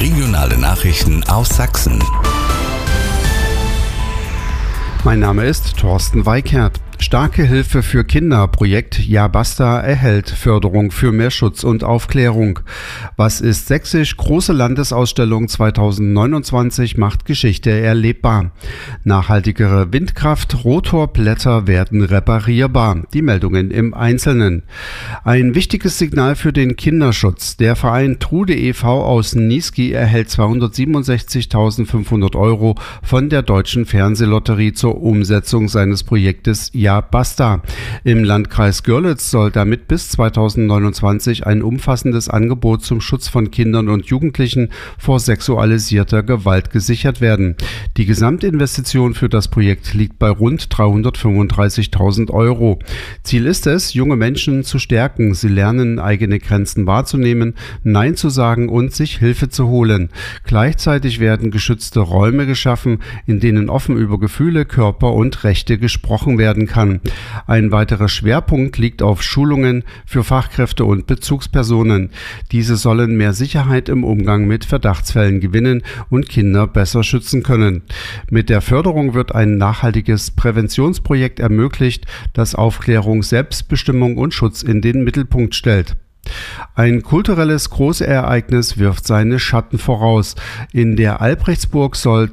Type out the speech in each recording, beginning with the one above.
Regionale Nachrichten aus Sachsen. Mein Name ist Thorsten Weikert. Starke Hilfe für Kinder. Projekt Ja Basta erhält Förderung für mehr Schutz und Aufklärung. Was ist sächsisch? Große Landesausstellung 2029 macht Geschichte erlebbar. Nachhaltigere Windkraft, Rotorblätter werden reparierbar. Die Meldungen im Einzelnen. Ein wichtiges Signal für den Kinderschutz. Der Verein Trude e.V. aus Niesky erhält 267.500 € von der Deutschen Fernsehlotterie zur Umsetzung seines Projektes Ja Basta. Im Landkreis Görlitz soll damit bis 2029 ein umfassendes Angebot zum Schutz von Kindern und Jugendlichen vor sexualisierter Gewalt gesichert werden. Die Gesamtinvestition für das Projekt liegt bei rund 335.000 €. Ziel ist es, junge Menschen zu stärken. Sie lernen, eigene Grenzen wahrzunehmen, Nein zu sagen und sich Hilfe zu holen. Gleichzeitig werden geschützte Räume geschaffen, in denen offen über Gefühle, Körper und Rechte gesprochen werden kann. Ein weiterer Schwerpunkt liegt auf Schulungen für Fachkräfte und Bezugspersonen. Diese sollen mehr Sicherheit im Umgang mit Verdachtsfällen gewinnen und Kinder besser schützen können. Mit der Förderung wird ein nachhaltiges Präventionsprojekt ermöglicht, das Aufklärung, Selbstbestimmung und Schutz in den Mittelpunkt stellt. Ein kulturelles Großereignis wirft seine Schatten voraus. In der Albrechtsburg soll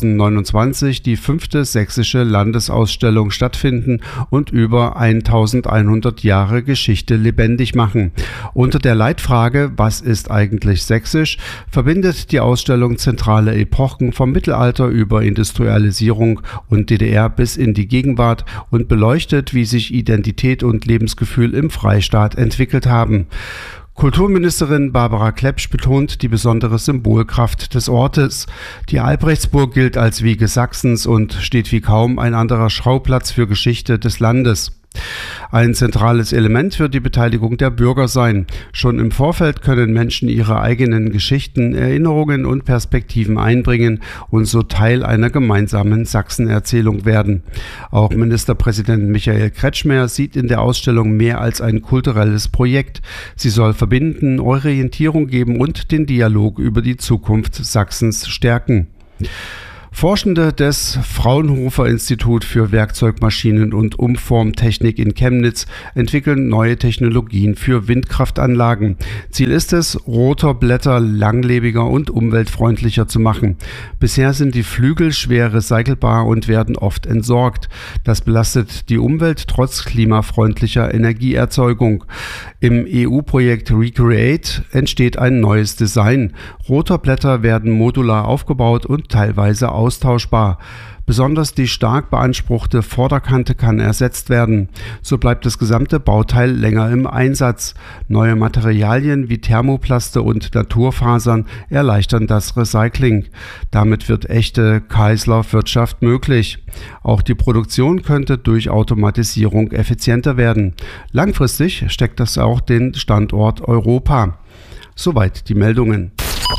2029 die 5. sächsische Landesausstellung stattfinden und über 1100 Jahre Geschichte lebendig machen. Unter der Leitfrage „Was ist eigentlich sächsisch?" verbindet die Ausstellung zentrale Epochen vom Mittelalter über Industrialisierung und DDR bis in die Gegenwart und beleuchtet, wie sich Identität und Lebensgefühl im Freistaat entwickelt haben. Kulturministerin Barbara Klepsch betont die besondere Symbolkraft des Ortes. Die Albrechtsburg gilt als Wiege Sachsens und steht wie kaum ein anderer Schauplatz für Geschichte des Landes. Ein zentrales Element wird die Beteiligung der Bürger sein. Schon im Vorfeld können Menschen ihre eigenen Geschichten, Erinnerungen und Perspektiven einbringen und so Teil einer gemeinsamen Sachsenerzählung werden. Auch Ministerpräsident Michael Kretschmer sieht in der Ausstellung mehr als ein kulturelles Projekt. Sie soll verbinden, Orientierung geben und den Dialog über die Zukunft Sachsens stärken. Forschende des Fraunhofer Institut für Werkzeugmaschinen und Umformtechnik in Chemnitz entwickeln neue Technologien für Windkraftanlagen. Ziel ist es, Rotorblätter langlebiger und umweltfreundlicher zu machen. Bisher sind die Flügel schwer recycelbar und werden oft entsorgt. Das belastet die Umwelt trotz klimafreundlicher Energieerzeugung. Im EU-Projekt Recreate entsteht ein neues Design. Rotorblätter werden modular aufgebaut und teilweise austauschbar. Besonders die stark beanspruchte Vorderkante kann ersetzt werden. So bleibt das gesamte Bauteil länger im Einsatz. Neue Materialien wie Thermoplaste und Naturfasern erleichtern das Recycling. Damit wird echte Kreislaufwirtschaft möglich. Auch die Produktion könnte durch Automatisierung effizienter werden. Langfristig steckt das auch den Standort Europa. Soweit die Meldungen.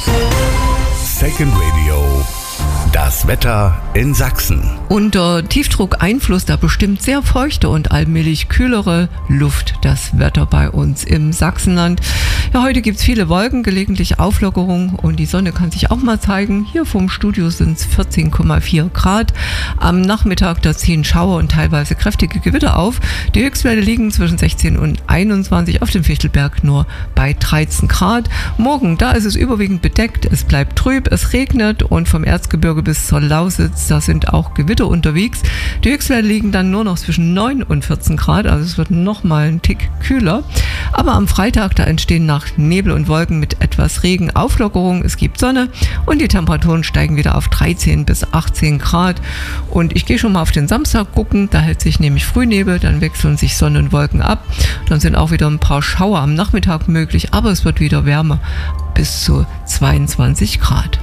Second Radio. Das Wetter in Sachsen. Unter Tiefdruckeinfluss der bestimmt sehr feuchte und allmählich kühlere Luft das Wetter bei uns im Sachsenland. Ja, heute gibt es viele Wolken, gelegentlich Auflockerung und die Sonne kann sich auch mal zeigen. Hier vom Studio sind es 14,4 Grad. Am Nachmittag da ziehen Schauer und teilweise kräftige Gewitter auf. Die Höchstwerte liegen zwischen 16 und 21, auf dem Fichtelberg nur bei 13 Grad. Morgen, da ist es überwiegend bedeckt, es bleibt trüb, es regnet und vom Erzgebirge bis zur Lausitz, da sind auch Gewitter unterwegs. Die Höchstwerte liegen dann nur noch zwischen 9 und 14 Grad, also es wird nochmal ein Tick kühler. Aber am Freitag, da entstehen nach Nebel und Wolken mit etwas Regen Auflockerung, es gibt Sonne und die Temperaturen steigen wieder auf 13 bis 18 Grad. Und ich gehe schon mal auf den Samstag gucken, da hält sich nämlich Frühnebel, dann wechseln sich Sonne und Wolken ab. Dann sind auch wieder ein paar Schauer am Nachmittag möglich, aber es wird wieder wärmer bis zu 22 Grad.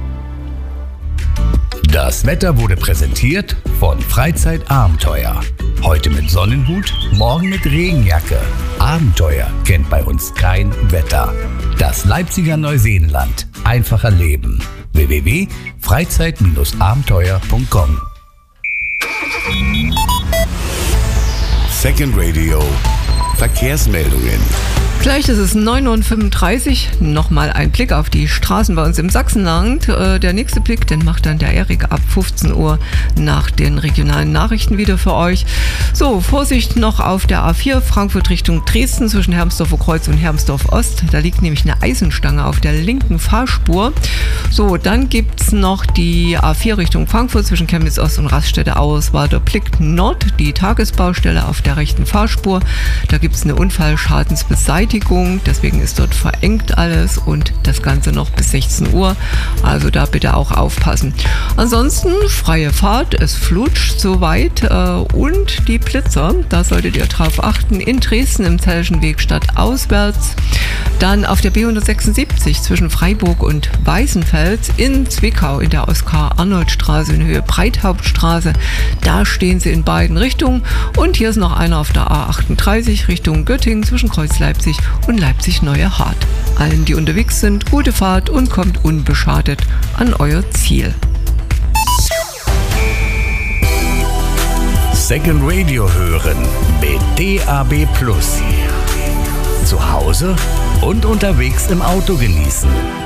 Das Wetter wurde präsentiert von Freizeitabenteuer. Heute mit Sonnenhut, morgen mit Regenjacke. Abenteuer kennt bei uns kein Wetter. Das Leipziger Neuseenland. Einfacher Leben. www.freizeit-abenteuer.com. Second Radio. Verkehrsmeldungen. Gleich ist es 9:35 Uhr. Nochmal ein Blick auf die Straßen bei uns im Sachsenland. Der nächste Blick, den macht dann der Erik ab 15 Uhr nach den regionalen Nachrichten wieder für euch. So, Vorsicht noch auf der A4 Frankfurt Richtung Dresden zwischen Hermsdorfer Kreuz und Hermsdorf Ost. Da liegt nämlich eine Eisenstange auf der linken Fahrspur. So, dann gibt es noch die A4 Richtung Frankfurt zwischen Chemnitz Ost und Raststätte Auerswalder Blick Nord, die Tagesbaustelle auf der rechten Fahrspur. Da gibt es eine Unfallschadensbeseitigung. Deswegen ist dort verengt alles und das Ganze noch bis 16 Uhr. Also da bitte auch aufpassen. Ansonsten freie Fahrt, es flutscht soweit und die Blitzer, da solltet ihr drauf achten, in Dresden im Zellschen Weg stadtauswärts. Dann auf der B176 zwischen Freiburg und Weißenfels, in Zwickau in der Oskar-Arnold-Straße in Höhe Breithauptstraße. Da stehen sie in beiden Richtungen. Und hier ist noch einer auf der A38 Richtung Göttingen zwischen Kreuz Leipzig und Leipzig-Neue Hart. Allen, die unterwegs sind, gute Fahrt und kommt unbeschadet an euer Ziel. Second Radio hören mit DAB+. Zu Hause und unterwegs im Auto genießen.